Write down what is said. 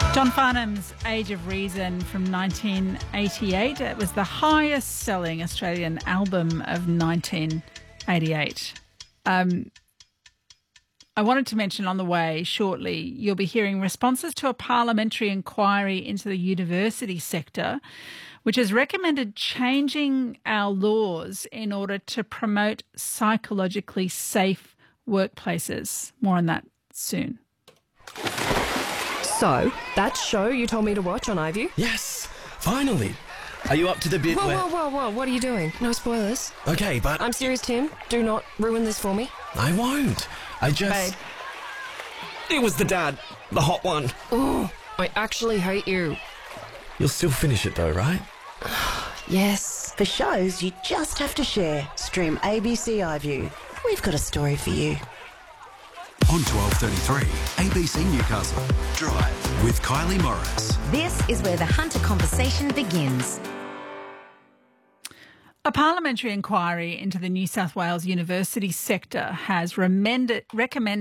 John Farnham's Age of Reason from 1988. It was the highest-selling Australian album of 1988. I wanted to mention on the way shortly, you'll be hearing responses to a parliamentary inquiry into the university sector, which has recommended changing our laws in order to promote psychologically safe workplaces. More on that soon. So, that show you told me to watch on iView? Yes, finally. Are you up to the bit where... Whoa, what are you doing? No spoilers. Okay, but... I'm serious, Tim. Do not ruin this for me. I won't. I just... Babe. It was the dad. The hot one. Oh, I actually hate you. You'll still finish it though, right? Yes. For shows you just have to share. Stream ABC iView. We've got a story for you. On 12:33, ABC Newcastle. Drive with Kylie Morris. This is where the Hunter conversation begins. A parliamentary inquiry into the New South Wales university sector has recommended